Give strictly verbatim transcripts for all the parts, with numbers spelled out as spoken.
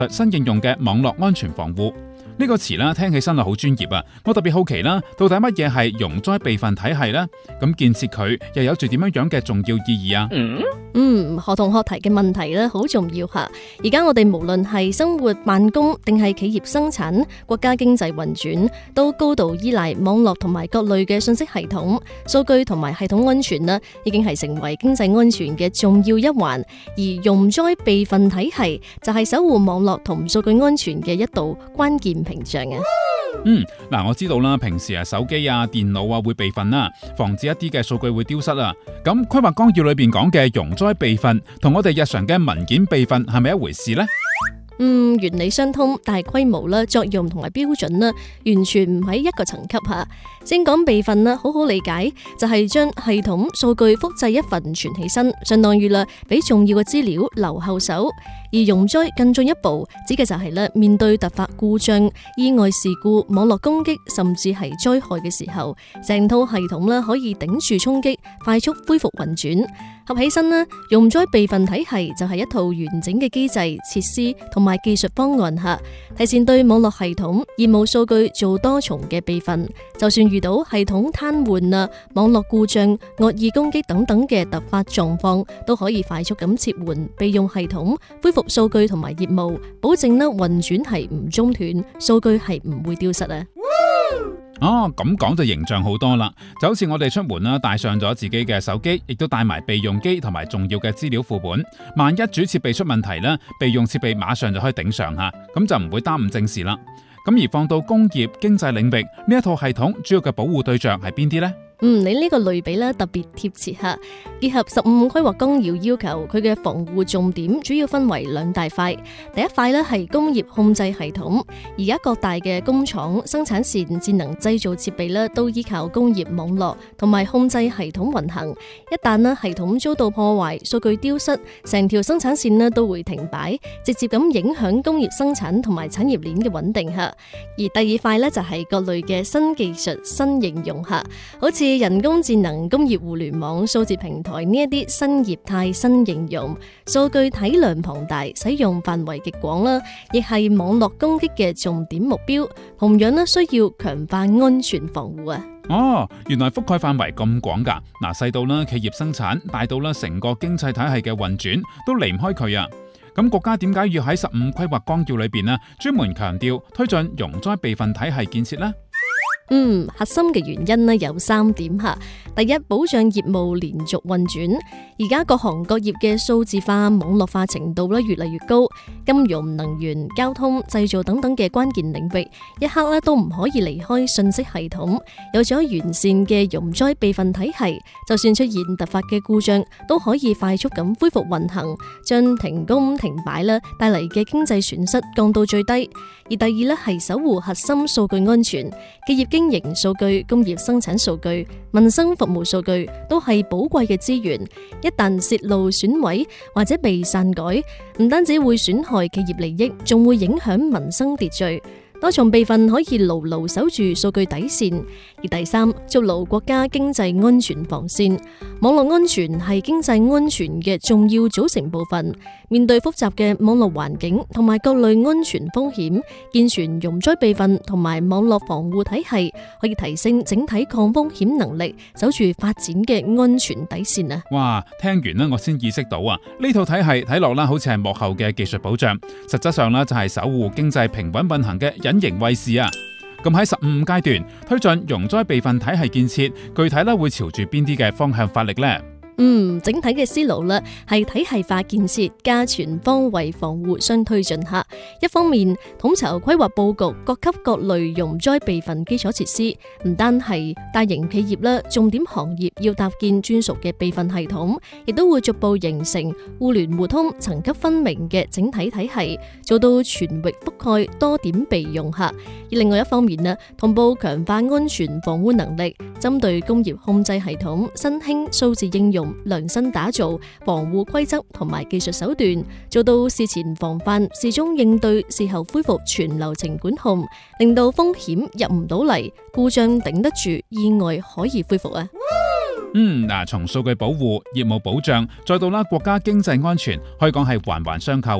新應用嘅網絡安全防護。呢個詞啦，聽起身就好專業啊！我特別好奇啦，到底乜嘢係容災備份體系呢？咁建設佢又有住點樣樣嘅重要意義啊？ 嗯，學同學題嘅問題咧好重要吓。而家我哋無論係生活辦公定係企業生產，國家經濟運轉都高度依賴網絡同埋各類嘅信息系統、數據同埋系統安全啦，已經係成為經濟安全嘅重要一環。而容災備份體系就係守護網絡同數據安全嘅一道關鍵屏障啊！ 嗯，嗱，我知道啦，平時啊手機啊、電腦啊會備份啦，防止一啲嘅數據會丟失啊。咁規劃綱要裏邊講嘅容災備份，同我哋日常嘅文件備份係咪一回事呢？ 嗯，原理相通，但係規模啦、作用同埋標準啦，完全唔喺一個層級下。先講備份啦，好好理解就係將系統數據複製一份存起身，相當於啦俾重要嘅資料留後手。而容災更進一步，指嘅就係咧面對突發故障、意外事故、網絡攻擊，甚至係災害嘅時候，成套系統咧可以頂住衝擊，快速恢復運轉。合起身咧，容災備份體系就係一套完整嘅機制、設施同埋技術方案下，提前對網絡系統、業務數據做多重嘅備份。就算遇到系統癱瘓啊、網絡故障、惡意攻擊等等嘅突發狀況，都可以快速咁切換備用系統，恢復數據同埋業務，保證咧運轉係唔中斷，數據係唔會丟失啊！ 哦，咁講就形象好多啦，就好似我哋出門啦，帶上咗自己嘅手機，亦都帶埋備用機同埋重要嘅資料副本。萬一主設備出問題咧，備用設備馬上就可以頂上吓，咁就唔會耽誤正事啦。咁而放到工業經濟領域，呢一套系統主要嘅保護對象係邊啲呢？ 嗯，你呢個類比咧特別貼切吓，結合十五規劃綱要要求，佢嘅防護重點主要分為兩大塊。第一塊咧係工業控制系統，而家各大嘅工廠、生產線、智能製造設備咧都依靠工業網絡同埋控制系統運行。一旦咧系統遭到破壞、數據丟失，成條生產線咧都會停擺，直接咁影響工業生產同埋產業鏈嘅穩定吓。而第二塊咧就係各類嘅新技術、新應用吓，好似人工智能、工業互聯網、數字平台呢一啲新業態、新應用，數據體量龐大，使用範圍極廣啦，亦係網絡攻擊嘅重點目標。同樣咧，需要強化安全防護啊！ 哦，原來覆蓋範圍咁廣噶，嗱，細到啦企業生產，大到啦成個經濟體系嘅運轉，都離唔開佢啊！咁國家點解要喺十五規劃綱要裏邊呢，專門強調推進容災備份體系建設呢？ 嗯，核心嘅原因呢有三點吓。第一，保障業務連續運轉。而家各行各業嘅數字化、網絡化程度咧越嚟越高，金融、能源、交通、製造等等嘅關鍵領域，一刻咧都唔可以離開信息系統。有咗完善嘅容災備份體系，就算出現突發嘅故障，都可以快速咁恢復運行，將停工停擺咧帶嚟嘅經濟損失降到最低。而第二咧係守護核心數據安全，企業經營數據、工業生產數據、民生服務數據都係寶貴嘅資源，一旦泄露、損毀或者被篡改，唔單止會損害企業利益，仲會影響民生秩序。多重備份可以牢牢守住數據底線。而第三，築牢國家經濟安全防線。網絡安全係經濟安全嘅重要組成部分。面對複雜嘅網絡環境同埋各類安全風險，健全容災備份同埋網絡防護體系，可以提升整體抗風險能力，守住發展嘅安全底線啊！ 哇，聽完呢我先意識到啊，呢套體系睇落啦，好似係幕後嘅技術保障，實質上呢就係守護經濟平穩運行嘅隱形衛士啊！咁喺十五階段推進容災備份體系建設，具體咧會朝住邊啲嘅方向發力呢？ 嗯，整體嘅思路咧係體系化建設加全方位防護相推進下。一方面統籌規劃佈局各級各類容災備份基礎設施，唔單係大型企業啦，重點行業要搭建專屬嘅備份系統，亦都會逐步形成互聯互通、層級分明嘅整體體系，做到全域覆蓋、多點備用下。而另外一方面咧，同步強化安全防護能力，針對工業控制系統、新興數字應用，量身打造防護規則同埋技術手段，做到事前防範、事中應對、事後恢復全流程管控，令到風險入唔到嚟，故障頂得住，意外可以恢復啊！ 嗯，嗱，從數據保護、業務保障，再到啦國家經濟安全，可以講係環環相扣啊！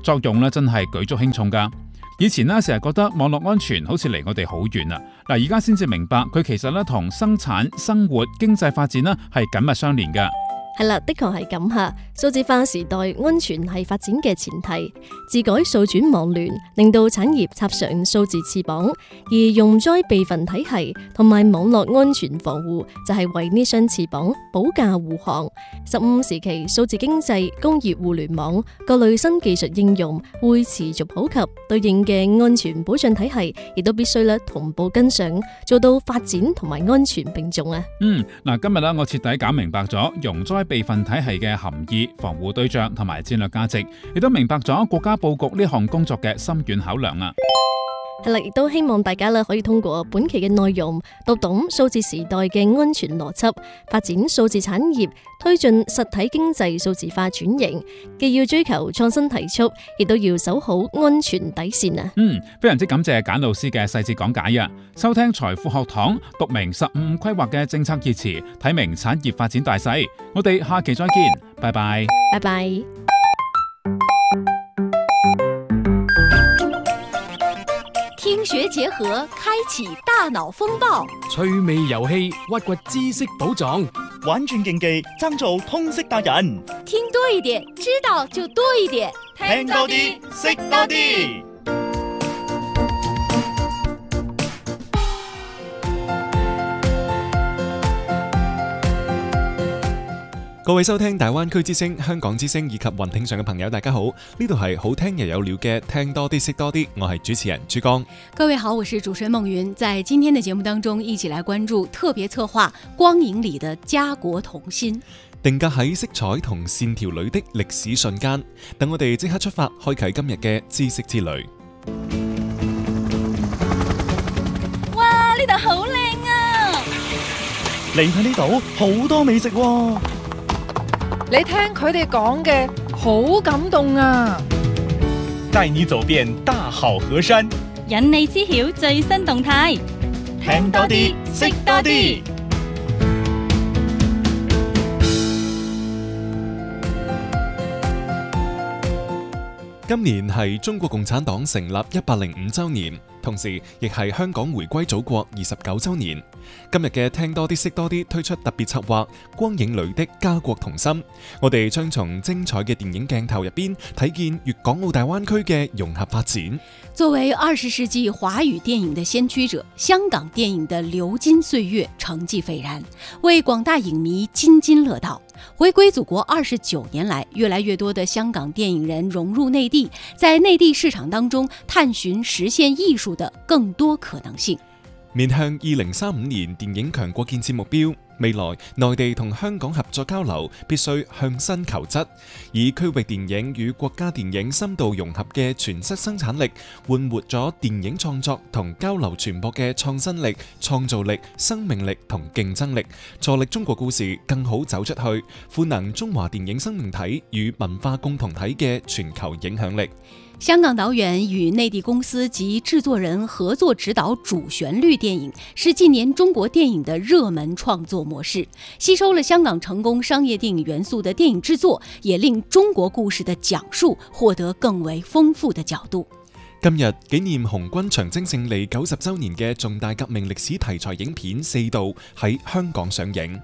作用咧真係舉足輕重㗎。以前咧成日覺得網絡安全好似離我哋好遠啊，嗱而家先至明白佢其實咧同生產、生活、經濟發展咧係緊密相連㗎。 係啦，的確係咁吓。數字化時代，安全係發展嘅前提。自改數轉網聯，令到產業插上數字翅膀，而容災備份體系同埋網絡安全防護就係為呢雙翅膀保駕護航。十五時期，數字經濟、工業互聯網各類新技術應用會持續普及，對應嘅安全保障體系亦都必須咧同步跟上，做到發展同埋安全並重啊。 嗯，嗱，今日咧我徹底搞明白咗容災備份體系嘅含義、防護對象同埋戰略價值，亦都明白咗國家布局呢項工作嘅深遠考量啊！ 係啦，亦都希望大家咧可以通過本期嘅內容，讀懂數字時代嘅安全邏輯，發展數字產業，推進實體經濟數字化轉型。既要追求創新提速，亦都要守好安全底線啊！ 嗯，非常之感謝簡老師嘅細節講解啊！收聽財富學堂，讀明十五五規劃嘅政策熱詞，睇明產業發展大勢。我哋下期再見，拜拜， 拜拜。 聽學結合，開啟大腦風暴。 趣味遊戲，挖掘知識寶藏。 玩轉競技，爭做通識達人。 聽多一點，知道就多一點。 聽多啲，識多啲。 各位收聽大灣區之聲、香港之聲以及雲聽上嘅朋友，大家好，呢度係好聽又有料嘅聽多啲識多啲，我係主持人珠江。 各位好，我是主持人孟云。在今天的節目當中，一起來關注特別策劃《光影裡的家國童心》， 定格喺色彩同線條裏的歷史瞬間。等我哋即刻出發，開啟今日嘅知識之旅。 哇，呢度好靚啊！ 嚟睇呢度好多美食喎。 你聽佢哋講嘅好感動啊！ 帶你走遍大好河山， 引你知曉最新動態， 聽多啲，識多啲。 今年係中國共產黨成立一百零五週年，同時亦係香港回歸祖國二十九週年。今日嘅聽多啲識多啲推出特別策劃《光影裡的家國童心》，我哋將從精彩嘅電影鏡頭入邊睇見粵港澳大灣區嘅融合發展。 作為二十世紀華語電影的先驅者，香港電影的流金歲月成績斐然，為廣大影迷津津樂道。回歸祖國二十九年來，越來越多的香港電影人融入內地，在內地市場當中探尋實現藝術的更多可能性。 面向二零三五年電影強國建設目標，未來內地同香港合作交流必須向新求質，以區域電影與國家電影深度融合嘅全息生產力，喚活咗電影創作同交流傳播嘅創新力、創造力、生命力同競爭力，助力中國故事更好走出去，賦能中華電影生命體與文化共同體嘅全球影響力。 香港導演與內地公司及製作人合作指導主旋律電影，是近年中國電影的熱門創作模式。吸收了香港成功商業電影元素的電影製作，也令中國故事的講述獲得更為豐富的角度。 今日紀念紅軍長征勝利九十週年嘅重大革命歷史題材影片《四道》喺香港上映。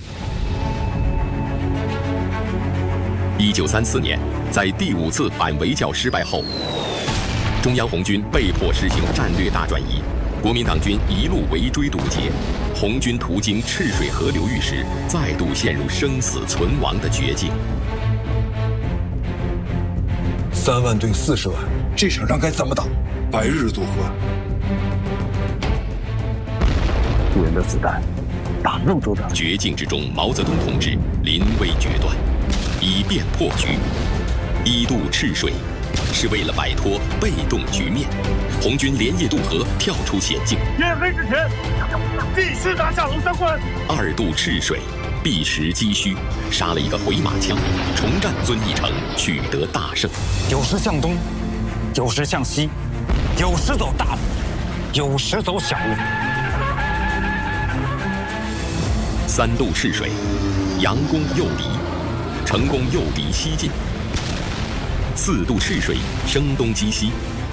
一九三四年，在第五次反圍剿失敗後，中央紅軍被迫實行戰略大轉移，國民黨軍一路圍追堵截，紅軍途經赤水河流域時，再度陷入生死存亡的絕境。 三萬對四十萬，這場仗該怎麼打？白日做河，敵人的子彈打肉都長。 絕境之中，毛澤東同志臨危決斷，以變破局，一渡赤水，是為了擺脫被動局面。紅軍連夜渡河，跳出險境。 天黑之前，必須拿下龍山關。 二渡赤水，避實擊虛，殺了一個回馬槍，重占遵義城，取得大勝。 有時向東，有時向西，有時走大路，有時走小路。 三渡赤水，佯攻誘敵，成功誘敵西進。 四渡赤水，声东击西，